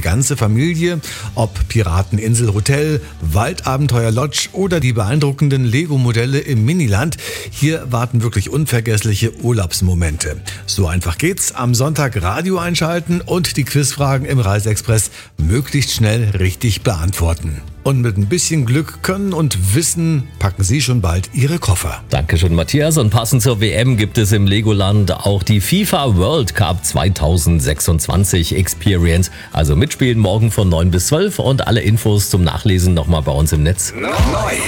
ganze Familie. Ob Pirateninsel Hotel, Waldabenteuer Lodge oder die beeindruckenden Lego-Modelle im Miniland. Hier warten wirklich unvergessliche Urlaubsmomente. So einfach geht's. Am Sonntag Radio einschalten und die Quizfragen im Reiseexpress möglichst schnell richtig beantworten. Und mit ein bisschen Glück, Können und Wissen packen Sie schon bald Ihre Koffer. Dankeschön, Matthias. Und passend zur WM gibt es im Legoland auch die FIFA World Cup 2026 Experience. Also mitspielen morgen von 9 bis 12 und alle Infos zum Nachlesen nochmal bei uns im Netz. Neu.